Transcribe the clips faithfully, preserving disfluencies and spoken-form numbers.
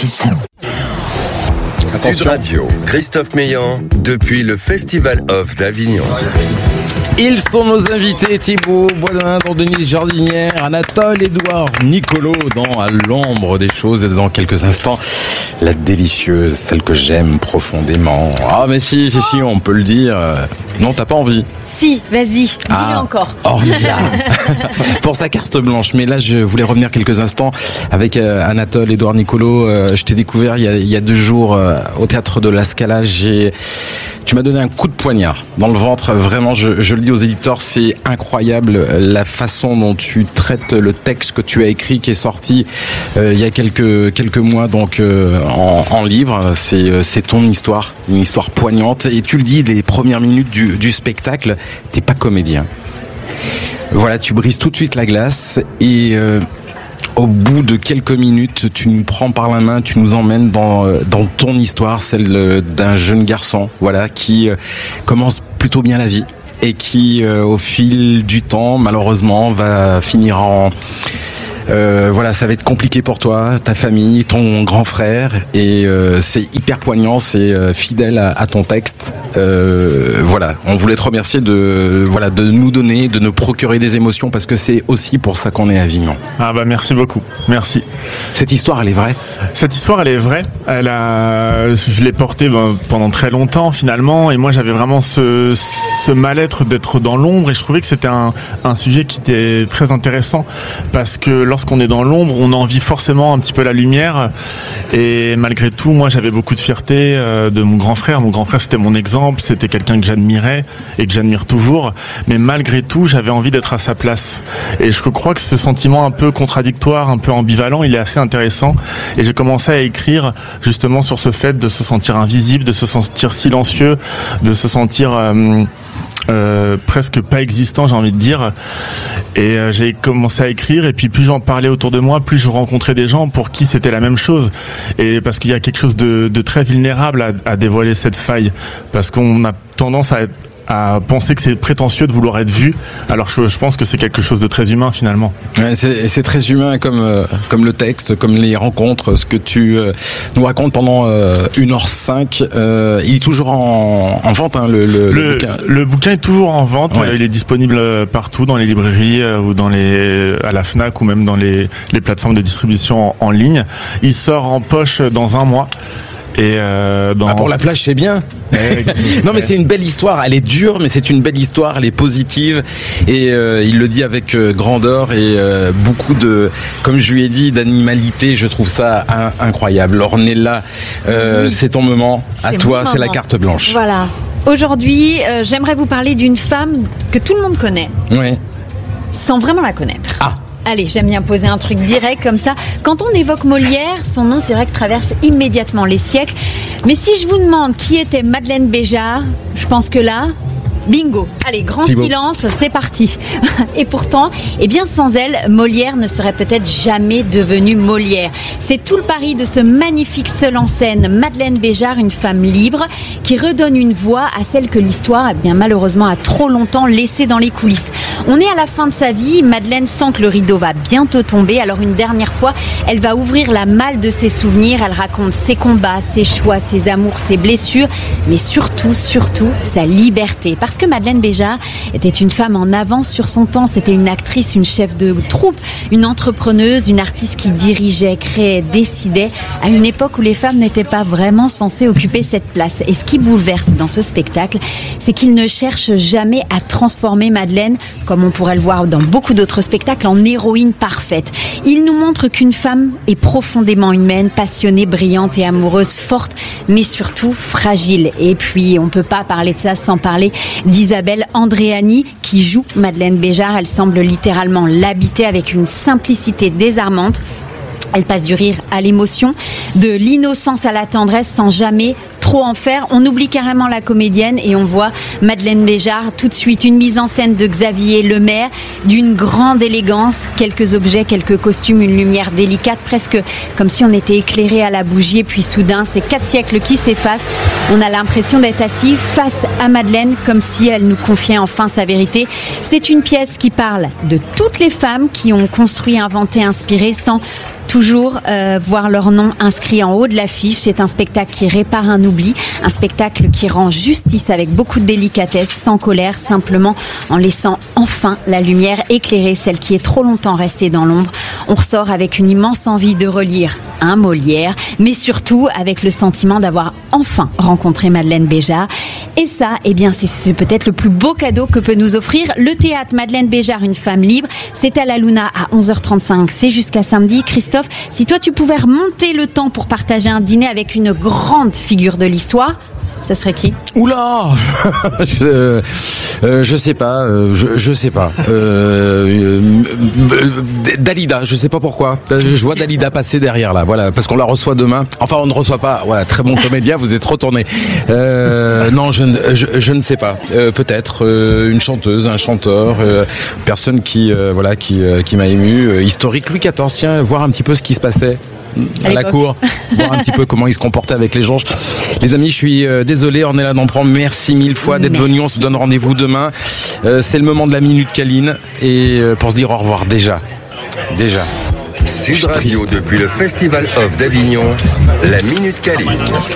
System. Sud Radio, Christophe Meillan, depuis le Festival Off d'Avignon. Ils sont nos invités, Thibaut Boisdin, Denise Jardinière, Anatole, Édouard, Nicolo dans À l'ombre des choses. Et dans quelques instants, la délicieuse, celle que j'aime profondément. Ah mais si, si, si, on peut le dire. Non, t'as pas envie? Si, vas-y, dis-le ah, encore. Ornella pour sa carte blanche. Mais là, je voulais revenir quelques instants avec euh, Anatole, Édouard, Nicolo. Euh, je t'ai découvert il y a, il y a deux jours euh, au théâtre de la Scala. J'ai... Tu m'as donné un coup de poignard dans le ventre. Vraiment, je, je le dis aux éditeurs, c'est incroyable la façon dont tu traites le texte que tu as écrit, qui est sorti euh, il y a quelques quelques mois, donc euh, en, en livre. C'est c'est ton histoire, une histoire poignante. Et tu le dis, les premières minutes du, du spectacle, t'es pas comédien. Voilà, tu brises tout de suite la glace et euh, au bout de quelques minutes, tu nous prends par la main, tu nous emmènes dans dans ton histoire, celle d'un jeune garçon, voilà, qui euh, commence plutôt bien la vie et qui, euh, au fil du temps, malheureusement, va finir en Euh, voilà, ça va être compliqué pour toi, ta famille, ton grand frère, et euh, c'est hyper poignant, c'est euh, fidèle à, à ton texte. Euh, voilà, on voulait te remercier de voilà de nous donner, de nous procurer des émotions, parce que c'est aussi pour ça qu'on est à Avignon. Ah bah merci beaucoup, merci. Cette histoire, elle est vraie. Cette histoire, elle est vraie. Elle a, je l'ai portée ben, pendant très longtemps finalement, et moi j'avais vraiment ce, ce mal-être d'être dans l'ombre, et je trouvais que c'était un, un sujet qui était très intéressant parce que lorsqu'on est dans l'ombre, on en vit forcément un petit peu la lumière. Et malgré tout, moi, j'avais beaucoup de fierté euh, de mon grand frère. Mon grand frère, c'était mon exemple. C'était quelqu'un que j'admirais et que j'admire toujours. Mais malgré tout, j'avais envie d'être à sa place. Et je crois que ce sentiment un peu contradictoire, un peu ambivalent, il est assez intéressant. Et j'ai commencé à écrire justement sur ce fait de se sentir invisible, de se sentir silencieux, de se sentir... Euh, Euh, presque pas existant, j'ai envie de dire. Et euh, j'ai commencé à écrire, et puis plus j'en parlais autour de moi, plus je rencontrais des gens pour qui c'était la même chose. Et parce qu'il y a quelque chose de, de très vulnérable à, à dévoiler cette faille, parce qu'on a tendance à être à penser que c'est prétentieux de vouloir être vu, alors je, je pense que c'est quelque chose de très humain finalement. Ouais, c'est, c'est très humain comme euh, comme le texte, comme les rencontres, ce que tu euh, nous racontes pendant euh, une heure cinq. Euh, il est toujours en, en vente, hein, le, le, le, le bouquin. Le bouquin est toujours en vente. Ouais. Il est disponible partout dans les librairies euh, ou dans les à la Fnac ou même dans les les plateformes de distribution en, en ligne. Il sort en poche dans un mois. Et euh, dans... ah, pour la plage, c'est bien. Non, mais c'est une belle histoire. Elle est dure, mais c'est une belle histoire. Elle est positive, et euh, il le dit avec euh, grandeur et euh, beaucoup de, comme je lui ai dit, d'animalité. Je trouve ça un, incroyable. Ornella, euh, oui. C'est ton moment. C'est à toi, c'est la carte blanche. Voilà. Aujourd'hui, euh, j'aimerais vous parler d'une femme que tout le monde connaît, ouais, sans vraiment la connaître. Ah. Allez, j'aime bien poser un truc direct comme ça. Quand on évoque Molière, son nom, c'est vrai que traverse immédiatement les siècles. Mais si je vous demande qui était Madeleine Béjart, je pense que là... bingo. Allez, grand Thibaut. Silence, c'est parti. Et pourtant, eh bien, sans elle, Molière ne serait peut-être jamais devenu Molière. C'est tout le pari de ce magnifique seul en scène, Madeleine Béjart, une femme libre, qui redonne une voix à celle que l'histoire, eh bien, malheureusement, a trop longtemps laissée dans les coulisses. On est à la fin de sa vie, Madeleine sent que le rideau va bientôt tomber, alors une dernière fois, elle va ouvrir la malle de ses souvenirs, elle raconte ses combats, ses choix, ses amours, ses blessures, mais surtout, surtout, sa liberté. Parce que Madeleine Béjart était une femme en avance sur son temps. C'était une actrice, une chef de troupe, une entrepreneuse, une artiste qui dirigeait, créait, décidait à une époque où les femmes n'étaient pas vraiment censées occuper cette place. Et ce qui bouleverse dans ce spectacle, c'est qu'il ne cherche jamais à transformer Madeleine, comme on pourrait le voir dans beaucoup d'autres spectacles, en héroïne parfaite. Il nous montre qu'une femme est profondément humaine, passionnée, brillante et amoureuse, forte, mais surtout fragile. Et puis, on ne peut pas parler de ça sans parler d'Isabelle Andréani qui joue Madeleine Béjart. Elle semble littéralement l'habiter avec une simplicité désarmante. Elle passe du rire à l'émotion, de l'innocence à la tendresse sans jamais trop en faire. On oublie carrément la comédienne et on voit Madeleine Béjart tout de suite. Une mise en scène de Xavier Lemaire, d'une grande élégance, quelques objets, quelques costumes, une lumière délicate, presque comme si on était éclairé à la bougie. Et puis soudain, ces quatre siècles qui s'effacent, on a l'impression d'être assis face à Madeleine, comme si elle nous confiait enfin sa vérité. C'est une pièce qui parle de toutes les femmes qui ont construit, inventé, inspiré, sans toujours euh, voir leur nom inscrit en haut de l'affiche. C'est un spectacle qui répare un oubli, un spectacle qui rend justice avec beaucoup de délicatesse, sans colère, simplement en laissant enfin la lumière éclairer celle qui est trop longtemps restée dans l'ombre. On ressort avec une immense envie de relire un Molière, mais surtout avec le sentiment d'avoir enfin rencontré Madeleine Béjart. Et ça, eh bien, c'est, c'est peut-être le plus beau cadeau que peut nous offrir le théâtre Madeleine Béjart, une femme libre. C'est à la Luna à onze heures trente-cinq, c'est jusqu'à samedi. Christophe, si toi tu pouvais remonter le temps pour partager un dîner avec une grande figure de l'histoire, ça serait qui ? Oula je, euh, je sais pas, euh, je, je sais pas. Euh, euh, Dalida, je sais pas pourquoi. Je vois Dalida passer derrière là, voilà, parce qu'on la reçoit demain. Enfin, on ne reçoit pas. Voilà, très bon comédien, vous êtes retourné. Euh, non, je, je, je ne sais pas. Euh, peut-être euh, une chanteuse, un chanteur, euh, personne qui, euh, voilà, qui, euh, qui m'a ému. Euh, historique Louis quatorze, tiens, voir un petit peu ce qui se passait à, à la cour, voir un petit peu comment il se comportait avec les gens. Les amis, je suis euh, désolé, on est là d'en prendre. Merci mille fois d'être venus. On se donne rendez-vous demain. Euh, c'est le moment de la minute câline et euh, pour se dire au revoir déjà. Déjà. Sud Radio depuis le Festival Off d'Avignon, la minute câline.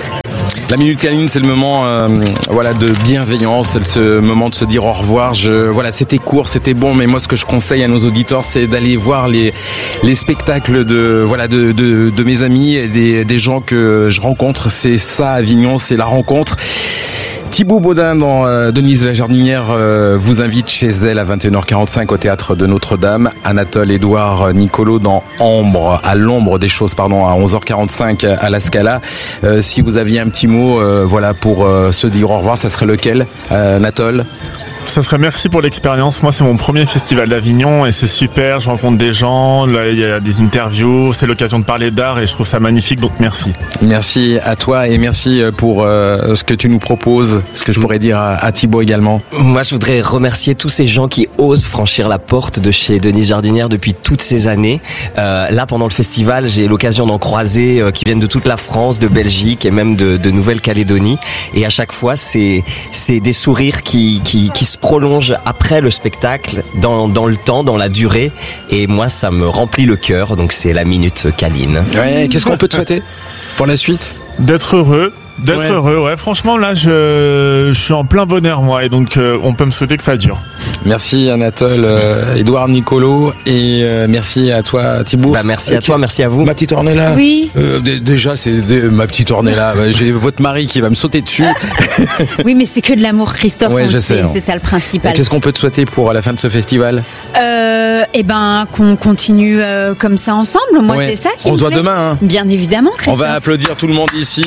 La minute câline, c'est le moment, euh, voilà, de bienveillance, c'est ce moment de se dire au revoir. Je, voilà, c'était court, c'était bon, mais moi, ce que je conseille à nos auditeurs, c'est d'aller voir les les spectacles de, voilà, de de, de mes amis et des des gens que je rencontre. C'est ça, Avignon, c'est la rencontre. Thibaut Baudin dans euh, Denise la Jardinière euh, vous invite chez elle à vingt et une heures quarante-cinq au théâtre de Notre-Dame. Anatole Édouard Nicolo dans Ambre, à l'ombre des choses, pardon, à onze heures quarante-cinq à la Scala. Euh, si vous aviez un petit mot, euh, voilà, pour euh, se dire au revoir, ça serait lequel, euh, Anatole ? Ça serait merci pour l'expérience. Moi, c'est mon premier festival d'Avignon et c'est super. Je rencontre des gens, là, il y a des interviews, c'est l'occasion de parler d'art et je trouve ça magnifique, donc merci. Merci à toi et merci pour euh, ce que tu nous proposes, ce que je pourrais dire à, à Thibaut également. Moi, je voudrais remercier tous ces gens qui osent franchir la porte de chez Denise Jardinière depuis toutes ces années. Euh, là, pendant le festival, j'ai l'occasion d'en croiser euh, qui viennent de toute la France, de Belgique et même de, de Nouvelle-Calédonie. Et à chaque fois, c'est, c'est des sourires qui, qui, qui se prolonge après le spectacle, dans, dans le temps, dans la durée, et moi ça me remplit le cœur, donc c'est la minute câline. Ouais, qu'est-ce qu'on peut te souhaiter pour la suite ? D'être heureux, d'être ouais. heureux, ouais. Franchement, là, je, je suis en plein bonheur, moi, et donc euh, on peut me souhaiter que ça dure. Merci Anatole, euh, Édouard Nicolo, et euh, merci à toi Thibaut. Bah merci à toi, merci à vous. Ma petite Ornella. Oui. Euh, d- déjà, c'est d- ma petite Ornella. J'ai votre mari qui va me sauter dessus. Oui, mais c'est que de l'amour, Christophe. Ouais, on je le sais, sait, hein. c'est ça le principal. Qu'est-ce qu'on peut te souhaiter pour la fin de ce festival ? Euh, eh ben, qu'on continue euh, comme ça ensemble. Moi, ouais. c'est ça qui On me se voit plaît. demain. Hein. Bien évidemment, Christophe. On va applaudir tout le monde ici.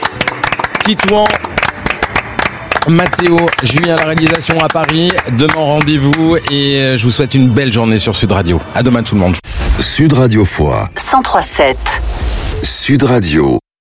Titouan, Mathéo, Julien à la réalisation à Paris. Demain rendez-vous et je vous souhaite une belle journée sur Sud Radio. À demain tout le monde. Sud Radio Foix. cent trois sept. Sud Radio.